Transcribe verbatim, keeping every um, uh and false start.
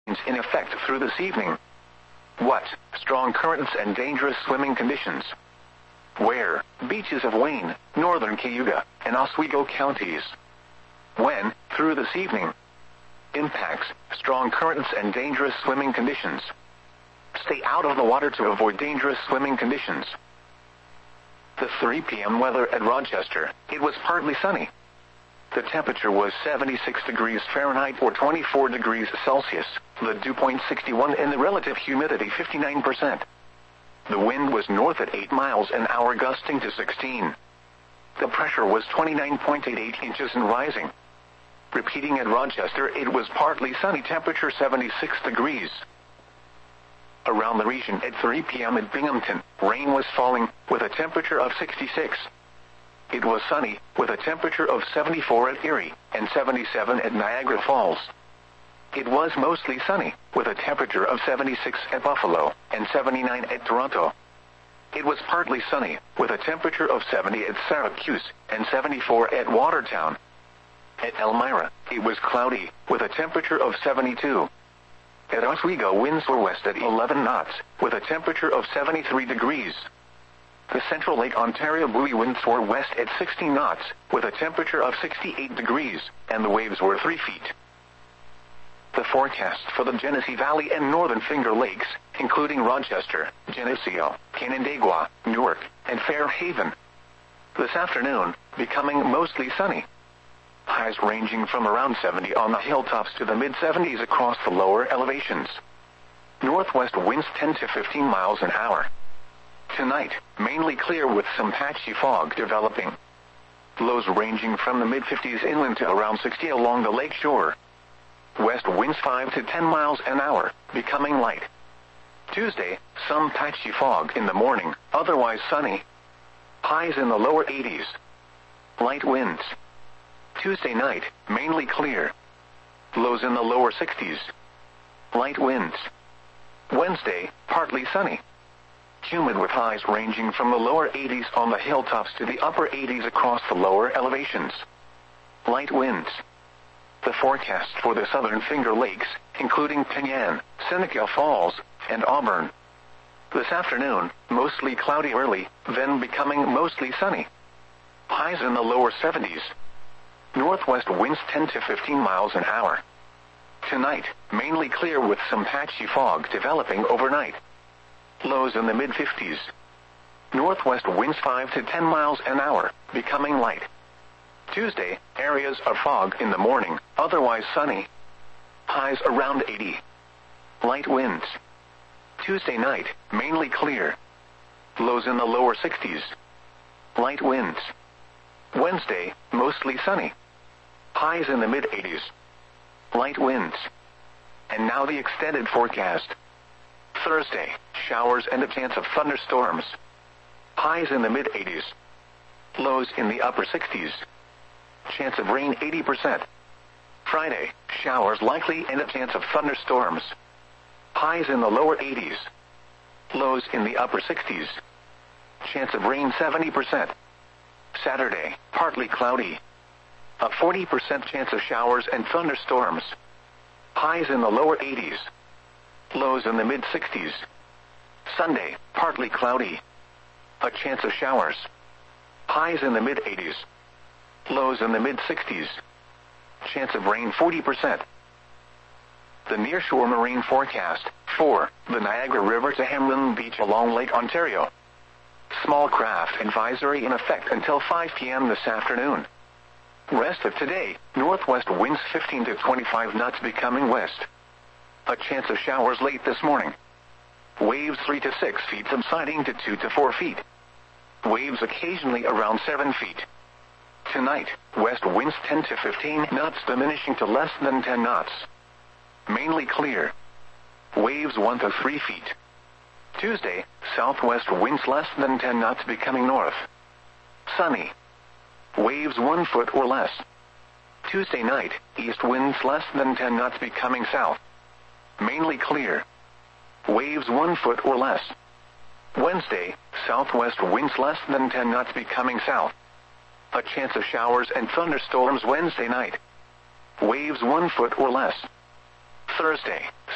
in effect through this evening. What? Strong currents and dangerous swimming conditions. Where? Beaches of Wayne, northern Cayuga, and Oswego counties. When? Through this evening. Impacts, strong currents and dangerous swimming conditions. Stay out of the water to avoid dangerous swimming conditions. The three p m weather at Rochester. It was partly sunny. The temperature was seventy-six degrees Fahrenheit or twenty-four degrees Celsius, the dew point sixty-one and the relative humidity fifty-nine percent. The wind was north at eight miles an hour gusting to sixteen. The pressure was twenty-nine point eight eight inches and rising. Repeating at Rochester, it was partly sunny, temperature seventy-six degrees. Around the region at three p m at Binghamton, rain was falling, with a temperature of sixty-six. It was sunny, with a temperature of seventy-four at Erie, and seventy-seven at Niagara Falls. It was mostly sunny, with a temperature of seventy-six at Buffalo, and seventy-nine at Toronto. It was partly sunny, with a temperature of seventy at Syracuse, and seventy-four at Watertown. At Elmira, it was cloudy, with a temperature of seventy-two. At Oswego, winds were west at eleven knots, with a temperature of seventy-three degrees. The Central Lake Ontario buoy winds were west at sixty knots, with a temperature of sixty-eight degrees, and the waves were three feet. The forecast for the Genesee Valley and Northern Finger Lakes, including Rochester, Geneseo, Canandaigua, Newark, and Fairhaven. This afternoon, becoming mostly sunny. Highs ranging from around seventy on the hilltops to the mid-seventies across the lower elevations. Northwest winds ten to fifteen miles an hour. Tonight, mainly clear with some patchy fog developing. Lows ranging from the mid-fifties inland to around sixty along the lake shore. West winds five to ten miles an hour, becoming light. Tuesday, some patchy fog in the morning, otherwise sunny. Highs in the lower eighties. Light winds. Tuesday night, mainly clear. Lows in the lower sixties. Light winds. Wednesday, partly sunny. Humid with highs ranging from the lower eighties on the hilltops to the upper eighties across the lower elevations. Light winds. The forecast for the Southern Finger Lakes, including Penyan, Seneca Falls, and Auburn. This afternoon, mostly cloudy early, then becoming mostly sunny. Highs in the lower seventies. Northwest winds ten to fifteen miles an hour. Tonight, mainly clear with some patchy fog developing overnight. Lows in the mid-fifties. Northwest winds five to ten miles an hour, becoming light. Tuesday, areas of fog in the morning, otherwise sunny. Highs around eighty. Light winds. Tuesday night, mainly clear. Lows in the lower sixties. Light winds. Wednesday, mostly sunny. Highs in the mid-eighties. Light winds. And now the extended forecast. Thursday, showers and a chance of thunderstorms. Highs in the mid-eighties. Lows in the upper sixties. Chance of rain eighty percent. Friday, showers likely and a chance of thunderstorms. Highs in the lower eighties. Lows in the upper sixties. Chance of rain seventy percent. Saturday, partly cloudy. A forty percent chance of showers and thunderstorms. Highs in the lower eighties. Lows in the mid-sixties. Sunday, partly cloudy. A chance of showers. Highs in the mid-eighties. Lows in the mid-sixties. Chance of rain forty percent. The nearshore marine forecast, for the Niagara River to Hamlin Beach along Lake Ontario. Small craft advisory in effect until five p m this afternoon. Rest of today, northwest winds fifteen to twenty-five knots becoming west. A chance of showers late this morning. Waves three to six feet subsiding to two to four feet. Waves occasionally around seven feet. Tonight, west winds ten to fifteen knots diminishing to less than ten knots. Mainly clear. Waves one to three feet. Tuesday, southwest winds less than ten knots becoming north. Sunny. Waves one foot or less. Tuesday night, east winds less than ten knots becoming south. Mainly clear. Waves one foot or less. Wednesday, southwest winds less than ten knots becoming south. A chance of showers and thunderstorms Wednesday night. Waves one foot or less. Thursday,